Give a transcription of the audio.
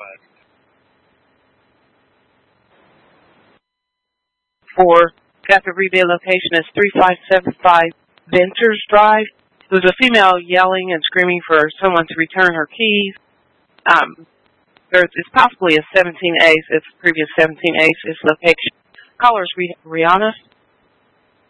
For Captain Rebay location is 3575 Ventures Drive. There's a female yelling and screaming for someone to return her keys. It's possibly a 17A. It's previous 17A. It's location. Caller is Rihanna.